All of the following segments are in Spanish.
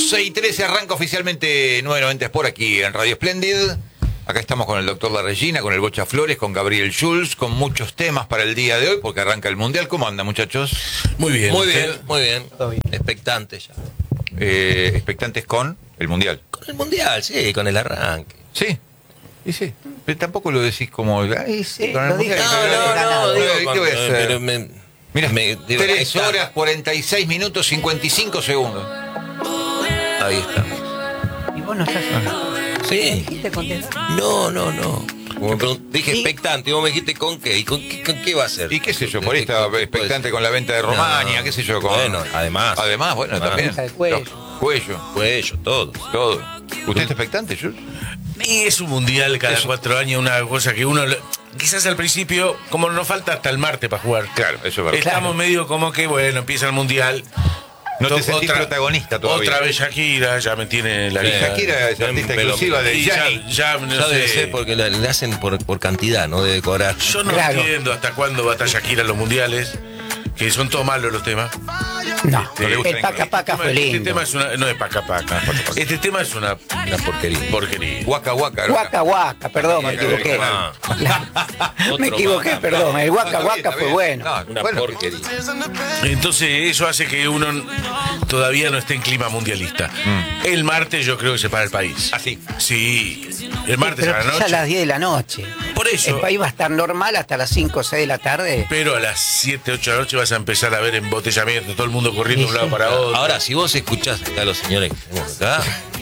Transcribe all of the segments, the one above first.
12:13 arranca oficialmente 990 Sport aquí en Radio Splendid. Acá estamos con el doctor La Regina, con el Bocha Flores, con Gabriel Schulz, con muchos temas para el día de hoy, porque arranca el Mundial. ¿Cómo anda, muchachos? Muy bien. Muy bien, muy bien. Expectante ya. Expectantes con el Mundial. Con el Mundial, sí, con el arranque. Sí. Y sí. Pero tampoco lo decís como... Ay, sí, con el lo Mundial. No, ¿Qué voy a hacer? pero Mira, digo, 3 horas, 46 minutos, 55 segundos. Ahí está. Y vos no estás. Sí. ¿Dijiste contento? No. Dije expectante, y vos me dijiste con qué. ¿Y con qué va a ser? Y qué sé yo, por ahí estaba expectante con la venta de Romania, qué sé yo. Con... Bueno, además, bueno, también. El cuello. Cuello, todo. ¿Usted está expectante, Jules? Y es un mundial cada 4 años, una cosa que uno... Quizás al principio, como nos falta hasta el martes para jugar. Claro, eso es verdad. Estamos medio como que, bueno, empieza el mundial. No te sentís protagonista todavía. Otra vez Shakira, ya me tiene la Y Shakira es artista exclusiva de Gianni. Ya no debe sé. ser porque le hacen por cantidad, no debe cobrar. Yo no Claro. entiendo hasta cuándo va a estar Shakira en los mundiales, que son todos malos los temas. No, No le gusta el paca paca fue Este lindo. tema es una... No es paca paca. Este tema es una porquería. Guaca, Guaca guaca, perdón, me equivoqué. Ah. Me equivoqué, Otro perdón. El guaca Está guaca bien. fue bueno. No, Una bueno, porquería. Entonces eso hace que uno todavía no esté en clima mundialista. El martes yo creo que se para el país. Así. Sí, el martes Pero a la ya a noche. las 10 de la noche. Por eso. El país va a estar normal hasta las 5 o 6 de la tarde. Pero a las 7, 8 de la noche vas a empezar a ver embotellamiento, todo el mundo corriendo de un lado Sí. para otro. Ahora, si vos escuchás acá a los señores que tenemos acá,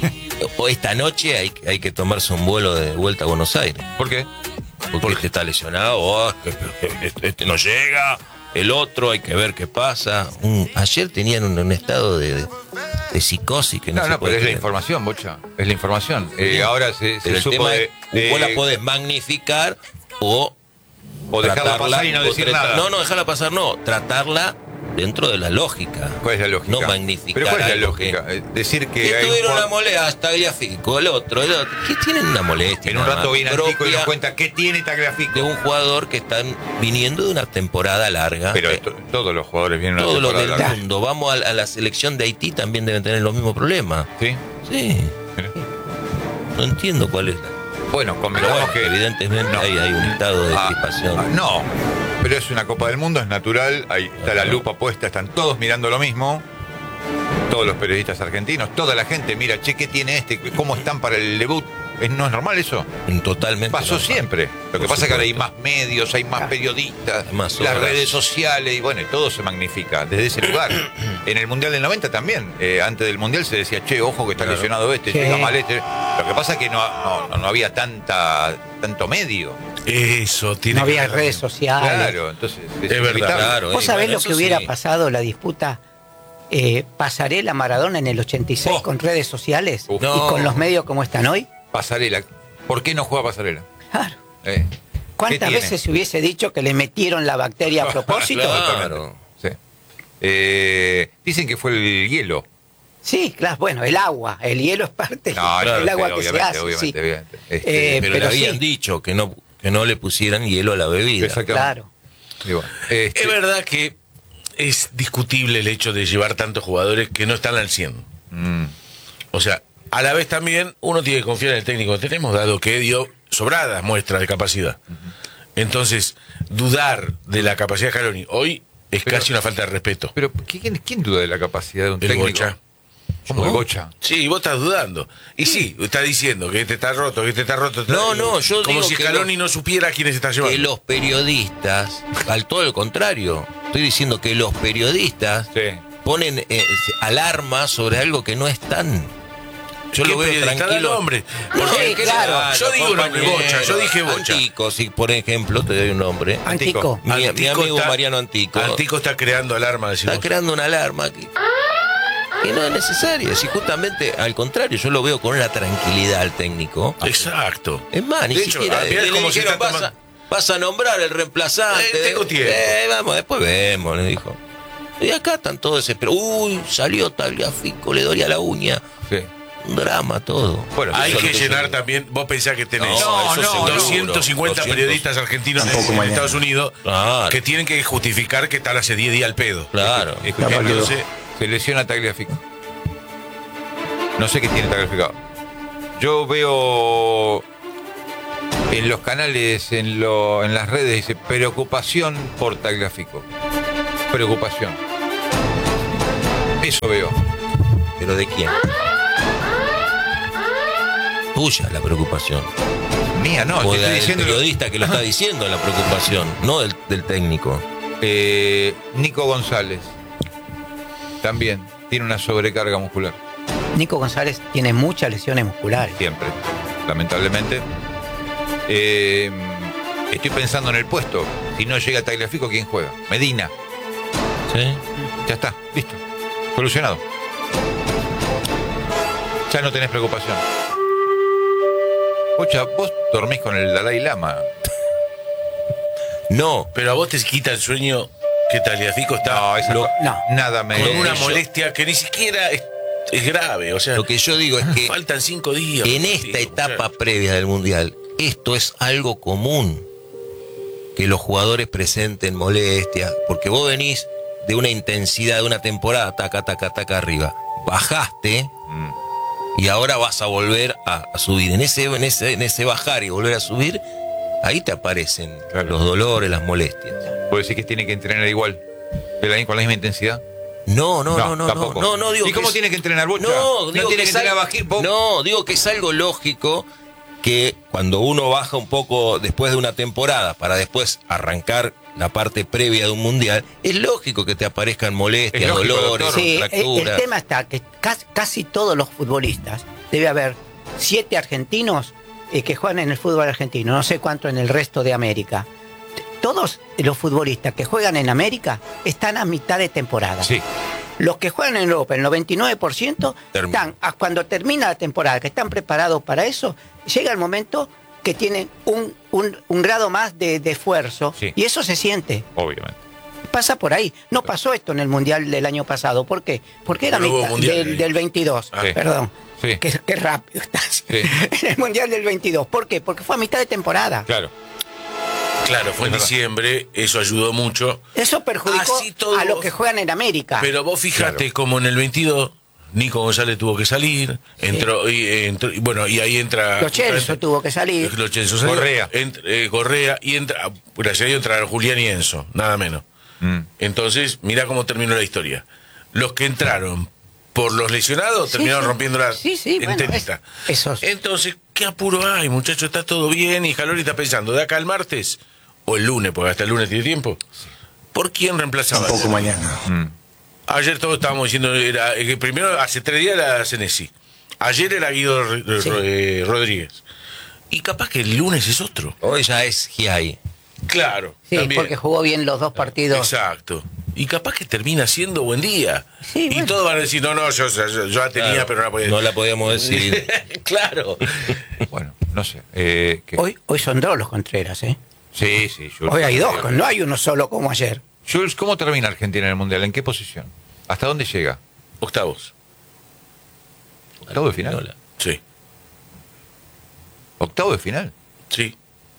o esta noche hay que tomarse un vuelo de vuelta a Buenos Aires. ¿Por qué? Porque este está lesionado, este no llega, el otro hay que ver qué pasa. Ayer tenían un estado de psicosis que no se No, puede pero es la creer. información, Bocha. Es la información. Ahora se Pero el supo tema de... es, vos la podés magnificar o dejarla tratarla, pasar y no o decir nada. No, dejarla pasar, no. Tratarla dentro de la lógica. ¿Cuál es la lógica? No magnificar. ¿Pero cuál es la algo lógica? Decir que que hay tuvieron un una molestia, hasta Tagliafico, el otro. ¿Qué tienen una molestia? en un nada rato más viene Antico y propia nos cuenta qué tiene Tagliafico. de un jugador que están viniendo de una temporada larga. Pero todos los jugadores vienen a una Todos los del temporada larga. mundo. Vamos a la selección de Haití, también deben tener los mismos problemas. ¿Sí? Sí. Mira. No entiendo cuál es la... Bueno, Pero convengamos bueno, que... evidentemente No. hay un estado de crispación. No, pero es una Copa del Mundo, es natural, ahí está la lupa puesta, están todos mirando lo mismo, todos los periodistas argentinos, toda la gente mira, che, ¿qué tiene este? ¿Cómo están para el debut? ¿No es normal eso? Totalmente. Pasó normal. siempre. Lo que Por pasa es que ahora hay supuesto. más medios, hay más periodistas, Hay más las horas. redes sociales, y bueno, y todo se magnifica desde ese lugar. En el Mundial del 90 también, antes del Mundial se decía, che, ojo que está lesionado este, Sí. llega mal este. Lo que pasa es que no había tanto medio. Eso, tiene No que había ver. redes sociales. Claro, entonces Es verdad. inevitable. Claro. ¿Vos sabés bueno, lo que eso hubiera sí. pasado la disputa Pasarela Maradona en el 86 Oh. con redes sociales Uf. y No. con los medios como están hoy? Pasarela. ¿Por qué no juega Pasarela? Claro. ¿Qué ¿Cuántas tiene? veces se hubiese dicho que le metieron la bacteria a propósito? Claro. Sí. Dicen que fue el hielo. Sí, claro, bueno, el agua, el hielo es parte No, del agua que se obviamente, hace. obviamente, sí. obviamente. Pero le Pero habían sí. dicho que no le pusieran hielo a la bebida. Exactamente. Claro. Y bueno, Es verdad que es discutible el hecho de llevar tantos jugadores que no están al 100. O sea, a la vez también uno tiene que confiar en el técnico que tenemos, dado que dio sobradas muestras de capacidad. Entonces, dudar de la capacidad de Scaloni hoy es Pero- casi una falta de respeto. Pero ¿quién duda de la capacidad de un El técnico? Bocha. ¿Cómo el Bocha? Sí, vos estás dudando. Y sí, está diciendo que este está roto, que este está roto. No, yo como digo si que Scaloni no supiera quiénes está llevando. Que los periodistas, al todo lo contrario, estoy diciendo que los periodistas Sí. ponen alarma sobre algo que no están. Yo ¿Qué lo veo periodista? Dale tranquilo. nombre. Sí, claro. Yo digo nombre, Bocha, yo dije Bocha. Antico, si por ejemplo, te doy un nombre. Antico. Mi Antico amigo está- Mariano Antico Antico está creando alarma, decimos. está creando una alarma que no es necesaria. Si justamente, al contrario, yo lo veo con una tranquilidad al técnico. Exacto. Es más, ni De hecho, siquiera mirá le cómo se dijeron, está tomando- vas a nombrar el reemplazante. Tengo tiempo. Vamos, después vemos, le dijo. Y acá están todos desesperados. Uy, salió Tagliafico, le dolía la uña. Sí. Un drama todo. Bueno, Hay eso que es lo llenar yo- también. Vos pensás que tenés No, eso seguro. 250 periodistas argentinos en Estados Unidos Claro. que tienen que justificar que están hace 10 días al pedo. Claro. Escuchá, Entonces, se lesiona Tagliafico. No sé qué tiene Tagliafico. Yo veo en los canales, en las redes, dice preocupación por Tagliafico. Preocupación. Eso veo. ¿Pero de quién? Tuya la preocupación. Mía, no, O te estoy del diciendo periodista que lo está diciendo la preocupación, no del técnico. Nico González también tiene una sobrecarga muscular. Nico González tiene muchas lesiones musculares. Siempre, lamentablemente. Estoy pensando en el puesto. Si no llega Tagliafico, ¿quién juega? Medina. ¿Sí? Ya está, listo. Solucionado. Ya no tenés preocupación. Ocha, vos dormís con el Dalai Lama. No, Pero a vos te quita el sueño que Tagliafico está No, esa no. nada me... con una yo- molestia que ni siquiera es grave. O sea, lo que yo digo es que faltan 5 días. en esta etapa previa del Mundial, esto es algo común, que los jugadores presenten molestias, porque vos venís de una intensidad de una temporada, taca, taca, taca arriba, bajaste y ahora vas a volver a subir. En ese bajar y volver a subir, ahí te aparecen Claro. los dolores, las molestias. ¿Puedo decir que tiene que entrenar igual? ¿Con la misma intensidad? No, Tampoco. digo ¿Y que cómo es- tiene que entrenar Bocha? No, digo tiene que que es entrenar algo- No, digo que es algo lógico que cuando uno baja un poco después de una temporada para después arrancar la parte previa de un mundial, es lógico que te aparezcan molestias, Es lógico, dolores, doctor. Sí, fracturas. el tema está que casi todos los futbolistas, debe haber 7 argentinos que juegan en el fútbol argentino, no sé cuánto en el resto de América. Todos los futbolistas que juegan en América están a mitad de temporada. Sí. Los que juegan en Europa, el 99%, Termina. cuando termina la temporada, que están preparados para eso, llega el momento que tienen un grado más de esfuerzo, Sí. y eso se siente. Obviamente. Pasa por ahí. No pasó esto en el Mundial del año pasado. ¿Por qué? Porque era No hubo mitad Mundial. del 22. Sí. Perdón. Sí. Qué rápido estás. Sí. En el Mundial del 22. ¿Por qué? Porque fue a mitad de temporada. Claro. Claro, fue en Es verdad. diciembre, eso ayudó mucho. Eso perjudicó Así todo- a los que juegan en América. Pero vos fijate como en el 22 Nico González tuvo que salir, entró y bueno, y ahí entra Lo Celso tuvo que salir. Lo Celso salió, Correa. Correa y entra, gracias a Dios entraron Julián y Enzo, nada menos. Entonces, mira cómo terminó la historia. Los que entraron por los lesionados Sí, terminaron sí. rompiendo la Sí, sí, bueno, enterita. esos. Entonces, ¿qué apuro hay, muchachos? Está todo bien y Scaloni está pensando, ¿de acá al martes? O el lunes, porque hasta el lunes tiene tiempo. ¿Por quién reemplazaba? Tampoco mañana. Ayer todos estábamos diciendo, que primero, hace 3 días era Senesi. Ayer era Guido Rodríguez. Y capaz que el lunes es otro. Hoy ya es Giai. Claro. Sí, también. porque jugó bien los dos partidos. Exacto. Y capaz que termina siendo buen día. Sí, y bueno. todos van a decir, no, yo la tenía, Claro, pero no la podía no la podíamos decir. Claro. Bueno, no sé. ¿qué? Hoy son 2 los Contreras, ¿eh? Sí, Jules. Hoy hay 2, no hay uno solo como ayer. Jules, ¿cómo termina Argentina en el Mundial? ¿En qué posición? ¿Hasta dónde llega? Octavos. ¿Octavo de final? Sí. ¿Octavo de final? Sí.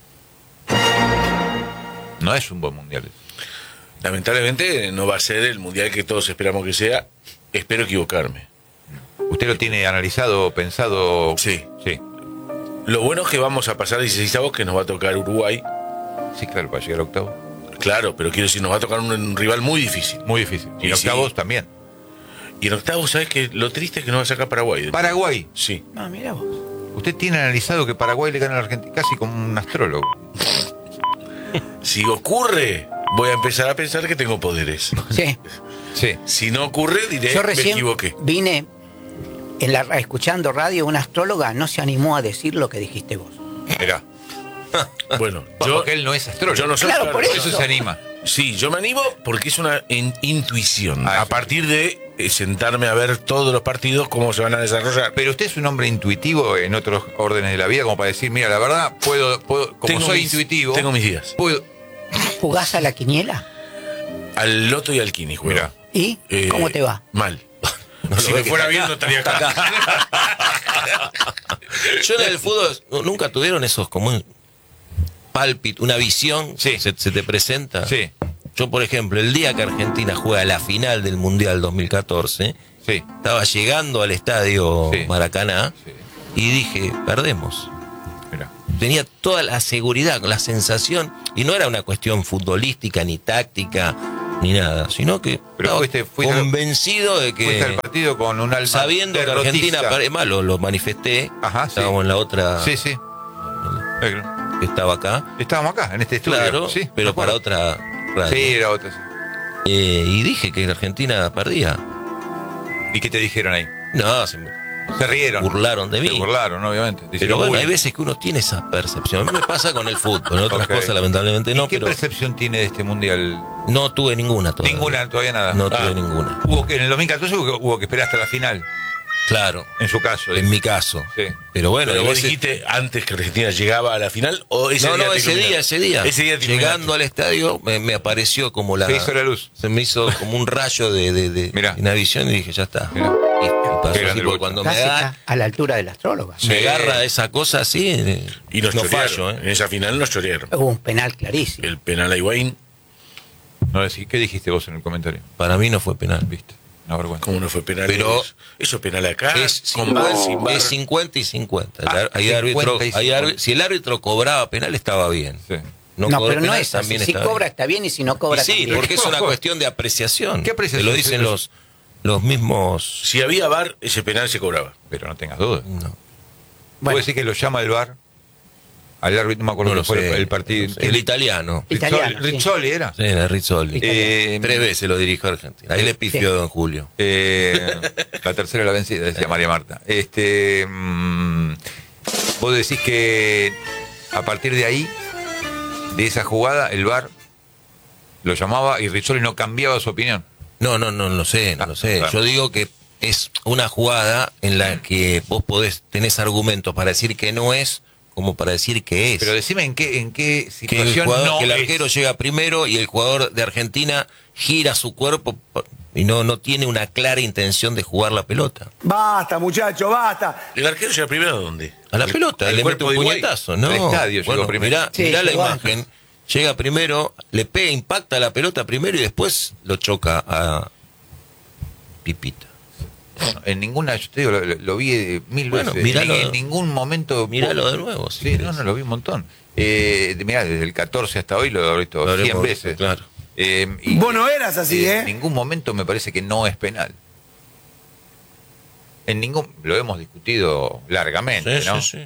No es un buen Mundial. Lamentablemente no va a ser el mundial que todos esperamos que sea. Espero equivocarme. ¿Usted lo tiene analizado, pensado? Sí. Sí. Lo bueno es que vamos a pasar 16avos, que nos va a tocar Uruguay. Sí, claro, para llegar a octavo. Claro, pero quiero decir, nos va a tocar un rival muy difícil. Muy difícil. Y Y en octavos sí. también. Y en octavos, ¿sabes qué? Lo triste es que nos va a sacar Paraguay. Paraguay. Sí. No, mira vos. Usted tiene analizado que Paraguay le gana a la Argentina casi como un astrólogo. Si ocurre, voy a empezar a pensar que tengo poderes. Sí. Sí. Si no ocurre, diré, Yo me recién equivoqué. vine escuchando radio, una astróloga no se animó a decir lo que dijiste vos. Mirá. Bueno, Porque él no es astrólogo. yo no soy Claro, por Por eso. eso se anima. Sí, yo me animo porque es una intuición. Ah, A sí. partir de sentarme a ver todos los partidos, cómo se van a desarrollar. Pero usted es un hombre intuitivo en otros órdenes de la vida, como para decir, mira, la verdad, puedo como Tengo soy mis- intuitivo, tengo mis días. puedo... ¿Jugás a la quiniela? Al Loto y al Kini juego. Mirá. ¿Y cómo te va? Mal. No si lo me ve fuera que bien, está no estaría acá. Yo en el fútbol, ¿nunca tuvieron esos como un pálpito, una visión? Sí. Se te presenta. Sí. Yo, por ejemplo, el día que Argentina juega la final del Mundial 2014, Sí. Estaba llegando al estadio Sí. Maracaná Sí. y dije, perdemos. Mirá. Tenía toda la seguridad, la sensación, y no era una cuestión futbolística, ni táctica, ni nada, sino que Pero estaba fuiste convencido de Fuiste al que, partido con un alma sabiendo que derrotista. Argentina, es más, lo manifesté, Ajá, sí. estábamos en la otra Sí, sí. que estaba acá, Estábamos acá, en este estudio. claro, sí, pero me para acuerdo. otra radio. Sí, era otra. Sí. Y dije que la Argentina perdía. ¿Y qué te dijeron ahí? No, Se rieron. burlaron de mí. Se burlaron, obviamente. Pero Hicieron bueno, bullying. hay veces que uno tiene esa percepción. A mí me pasa con el fútbol, en otras Ok. cosas lamentablemente ¿Y no, qué pero percepción tiene de este mundial? no tuve ninguna todavía. Ninguna, todavía nada. No tuve ninguna. Hubo que, en el 2014 hubo que esperar hasta la final, Claro, en su caso. en mi caso. Sí. Pero bueno, Pero hay vos veces- dijiste antes que Argentina llegaba a la final o ese no, día no, te ese iluminaste? día. Ese día te Llegando iluminaste. al estadio me apareció como la... Se hizo la luz. Se me hizo como un rayo de Mirá. una visión y dije, ya está. Mirá. Y pasó Qué grande así, el porque Bocha. cuando me, Casi está a la altura del astrólogo. Sí. me agarra esa cosa así, Y nos no chorearon. fallo, En esa final nos chorearon. Hubo un penal clarísimo. El penal a Higuaín, No, ¿qué dijiste vos en el comentario? Para mí no fue penal. ¿Viste? Una vergüenza. ¿cómo no fue penal? Pero- Eso es penal acá, Es con bar, sin bar. 50 y 50. Ah, Hay 50 árbitro, y hay 50. si el árbitro cobraba penal estaba bien. Sí. No, cobró pero no penal, es así. también Si está cobra bien. está bien y si no cobra Y sí, también. porque es una cuestión de apreciación. ¿Qué apreciación? Te lo dicen los mismos. Si había bar, ese penal se cobraba. Pero no tengas dudas. No, ¿Puede Bueno, decir que lo llama el VAR? Al árbitro, no me acuerdo no lo qué fue sé. el partido. No sé. El italiano. Italiano, sí. Rizzoli era. Sí, la Rizzoli. Eh, 3 veces lo dirigió a Argentina. Ahí le pifió Sí. don Julio. La tercera la vencida, decía María Marta. Vos decís que a partir de ahí, de esa jugada, el VAR lo llamaba y Rizzoli no cambiaba su opinión. No lo sé, no lo sé. claro. Yo digo que es una jugada en la que vos tenés argumentos para decir que no es, como para decir que es. Pero decime en qué que el, situación jugador, no que el es. arquero llega primero y el jugador de Argentina gira su cuerpo y no tiene una clara intención de jugar la pelota. Basta, muchacho, basta. ¿El arquero llega primero a dónde? A la pelota, al le mete cuerpo un de Higuaín. puñetazo, ¿no? Al estadio llegó Bueno, primero. mirá, Sí, mirá la llegó imagen. Llega primero, le pega, impacta la pelota primero y después lo choca a Pipita. Bueno, en ninguna, yo te digo, lo vi mil Bueno, veces. míralo. En ningún momento. Míralo de nuevo, si Sí, querés. no, lo vi un montón. Mirá, desde el 14 hasta hoy lo he visto Lo 100 habremos veces. visto, claro. Y Vos no eras así, en ¿eh? ningún momento me parece que no es penal. Lo hemos discutido largamente, Sí, ¿no? sí, sí.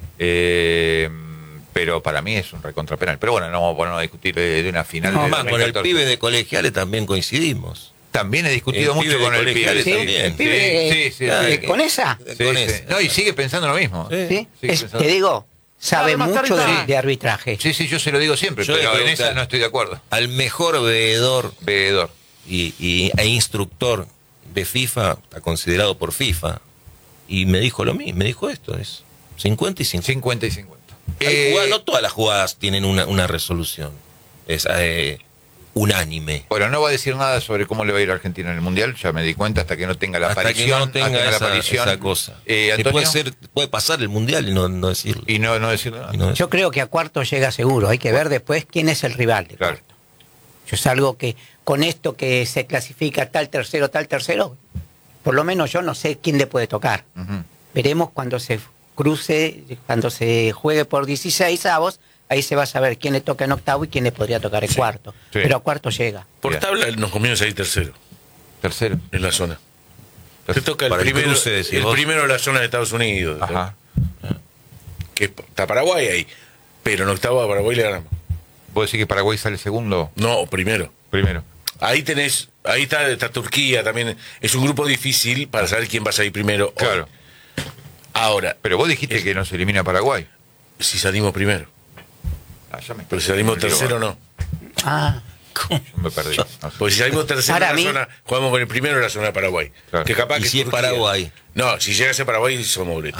Pero para mí es un recontrapenal. Pero bueno, no vamos a ponernos a discutir de una final. No, de más, con el 2014. pibe de colegiales también coincidimos. También he discutido El mucho pibe de con el pibe. colegiales Sí, también. el pibe sí, sí, Ah, sí. ¿Con esa? Sí, Con sí. ese. No, y sigue pensando lo mismo. Sí. ¿Sí? Sigue Es- pensando- te digo, sabe Dale, mucho Mascarita. de arbitraje. Sí, sí, yo se lo digo siempre, Yo le pero en pregunté esa no estoy de acuerdo. Al mejor veedor Veedor. e instructor de FIFA, está considerado por FIFA, y me dijo lo mismo, me dijo esto, es 50 y 50. 50 y 50. Hay jugadas- no todas las jugadas tienen una resolución, es unánime. Bueno, no va a decir nada sobre cómo le va a ir a Argentina en el Mundial, ya me di cuenta, hasta que no tenga la Hasta aparición. que no tenga la esa, aparición. esa cosa. Antonio, Puede pasar el Mundial y no decirlo. y no decirle nada. Y no decirlo. Yo creo que a cuarto llega seguro. Hay que ver después quién es el rival de Claro. cuarto. Yo es algo que con esto que se clasifica tal tercero, por lo menos yo no sé quién le puede tocar. Ujú. Veremos cuando se cruce, cuando se juegue por 16 avos, ahí se va a saber quién le toca en octavo y quién le podría tocar en cuarto. Sí. Pero a cuarto llega. Por Bien. tabla nos conviene salir tercero Tercero. en la zona. Te toca el Para el primero, cruce, decís el vos. primero de la zona de Estados Unidos. Ajá. Que está Paraguay ahí. Pero en octavo a Paraguay le ganamos. ¿Vos decís que Paraguay sale segundo? No, primero. Primero. Ahí está Turquía también. Es un grupo difícil para saber quién va a salir primero. hoy. Claro. Ahora, Pero vos dijiste que nos elimina Paraguay. si salimos primero. Ya me Pero si salimos tercero, no. Ah, Yo me perdí. No sé. Porque si salimos tercero Para en mí- la zona, jugamos con el primero de la zona de Paraguay. Claro. Que capaz ¿Y que si es Turquía. Paraguay? No, si llega a ser Paraguay, somos boletos.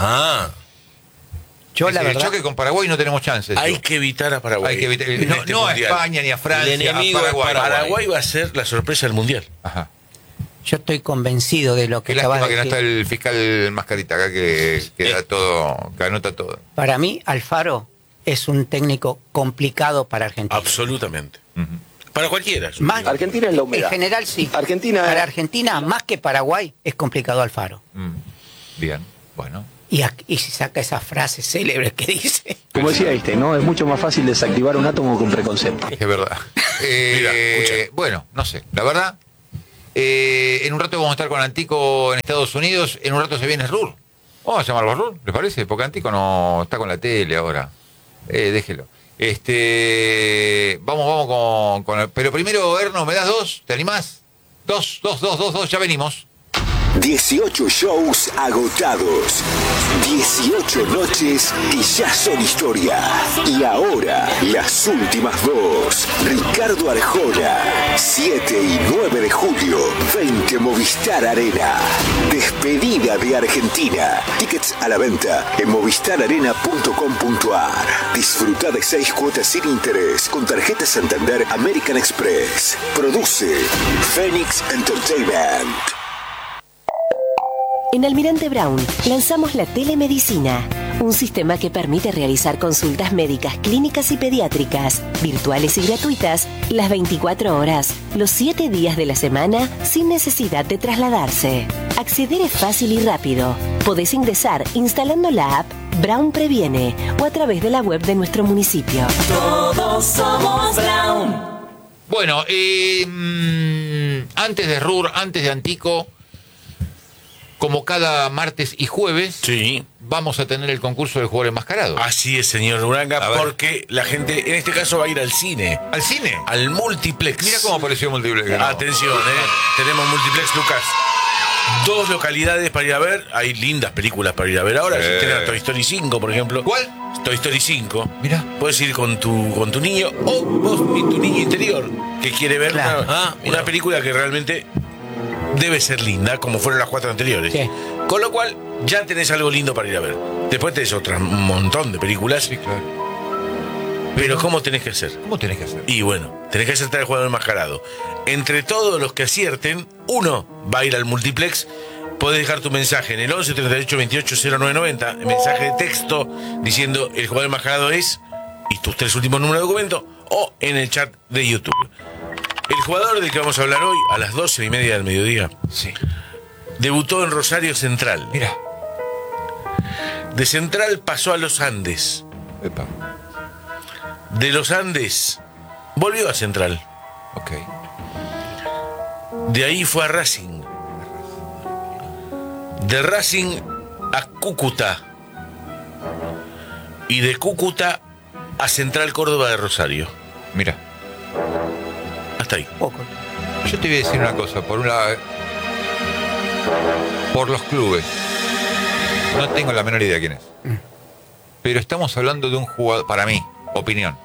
yo Es la que el verdad, choque con Paraguay no tenemos chances. Hay yo. que evitar a Paraguay. Hay que evitar- en no, este no a mundial. España ni a Francia, El enemigo a es Paraguay. Paraguay va a ser la sorpresa del mundial. Ajá. yo estoy convencido de lo que Qué acabas lástima de que no decir. está el fiscal Mascarita acá que da todo, que anota todo. Para mí, Alfaro es un técnico complicado para Argentina. Absolutamente. Ujú. Para cualquiera. Más, Argentina es la humedad. En general sí. Argentina- Para Argentina, más que Paraguay, es complicado Alfaro. Bien, bueno. Y si saca esas frases célebres que dice. Como decía Einstein, ¿no? Es mucho más fácil desactivar un átomo que un preconcepto. Es verdad. Mira, escucha. Bueno, no sé. La verdad, en un rato vamos a estar con Antico en Estados Unidos. En un rato se viene Rur. Vamos a llamarlo a Rur, ¿les parece? Porque Antico no está con la tele ahora. Déjelo. Vamos con... Pero primero, Erno, ¿me das 2? ¿Te animás? 2, ya venimos. 18 shows agotados, 18 noches que ya son historia. Y ahora, las últimas dos. Ricardo Arjona, 7 y 9 de julio, 20 Movistar Arena. Despedida de Argentina. Tickets a la venta en movistararena.com.ar. Disfruta de 6 cuotas sin interés con tarjeta Santander American Express. Produce Phoenix Entertainment. En Almirante Brown lanzamos la telemedicina, un sistema que permite realizar consultas médicas, clínicas y pediátricas, virtuales y gratuitas, las 24 horas, los 7 días de la semana, sin necesidad de trasladarse. Acceder es fácil y rápido. Podés ingresar instalando la app Brown Previene o a través de la web de nuestro municipio. Todos somos Brown. Bueno, antes de Rur, antes de Antico, como cada martes y jueves, Sí. vamos a tener el concurso del jugador enmascarado. Así es, señor Uranga, A ver. porque la gente, en este caso, va a ir al cine, ¿Al cine? al multiplex. Mira cómo apareció Multiplex. ¿no? Atención, tenemos multiplex, Lucas. 2 localidades para ir a ver. Hay lindas películas para ir a ver ahora. Si tenés Toy Story 5, por ejemplo. ¿Cuál? Toy Story 5. Mira. Puedes ir con tu niño o vos y tu niño interior que quiere ver Claro. una película que realmente debe ser linda, como fueron las 4 anteriores. Sí. Con lo cual, ya tenés algo lindo para ir a ver. Después tenés un montón de películas. Sí, claro. Pero ¿cómo tenés que hacer? ¿Cómo tenés que hacer? Y bueno, tenés que acertar el jugador enmascarado. Entre todos los que acierten, uno va a ir al multiplex. Podés dejar tu mensaje en el 11 38 28 0990, mensaje de texto diciendo el jugador enmascarado es y tus 3 últimos números de documento, o en el chat de YouTube. El jugador del que vamos a hablar hoy, a las 12:30 del mediodía, Sí. debutó en Rosario Central. Mira. De Central pasó a los Andes. Epa. De los Andes volvió a Central. Ok. De ahí fue a Racing. De Racing a Cúcuta. Y de Cúcuta a Central Córdoba de Rosario. Mira. Hasta ahí. Poco. Yo te voy a decir una cosa. Por un lado, por los clubes. No tengo la menor idea quién es. Pero estamos hablando de un jugador, para mí, opinión.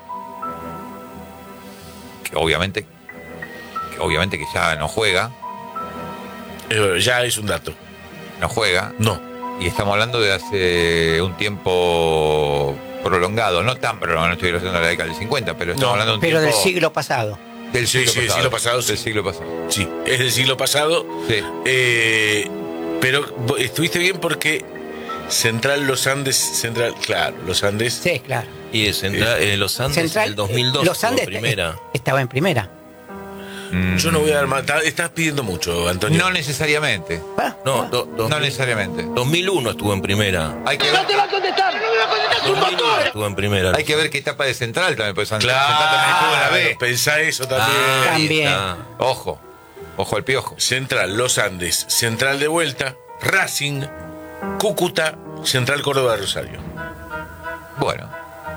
Que obviamente que ya no juega. Ya es un dato. No juega. No. Y estamos hablando de hace un tiempo prolongado. No tan prolongado, no estoy hablando de la década del 50, pero estamos No, hablando de un Pero tiempo... del siglo pasado. Del Sí, siglo sí, del pasado. siglo pasado, sí. Del siglo pasado. Sí, es del siglo pasado. Sí. Pero estuviste bien porque Central Los Andes, Central, claro, Los Andes. Sí, claro. Y de los Andes en el 2002 Los Andes estuvo primera. estaba en primera. Yo no voy a dar más. Estás pidiendo mucho, Antonio. No necesariamente. Ah, No, No necesariamente. 2001 estuvo en primera. Hay que ver, 2001 estuvo en primera. hay que ver qué etapa de Central también. Pues Central Claro, también estuvo en la B. pensá eso también. Ah, ahí También. está. Ojo. Ojo al piojo. Central, Los Andes, Central de vuelta, Racing, Cúcuta, Central Córdoba de Rosario. Bueno.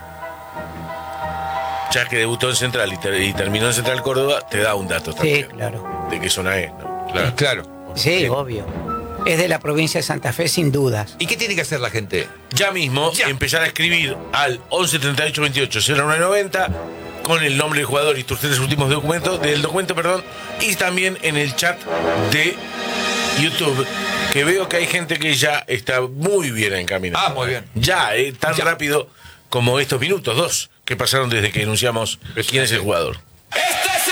Ya que debutó en Central y terminó en Central Córdoba, te da un dato Sí, también. claro. De qué zona es, ¿no? Claro. Claro. Sí, obvio. Es de la provincia de Santa Fe, sin dudas. ¿Y qué tiene que hacer la gente? Ya mismo, empezar a escribir al 11 38 28 0990 con el nombre del jugador y tus 3 últimos documentos, y también en el chat de YouTube, que veo que hay gente que ya está muy bien encaminada. Ah, muy bien. Ya, tan Ya. rápido como estos minutos, 2, que pasaron desde que anunciamos quién es el jugador. Esta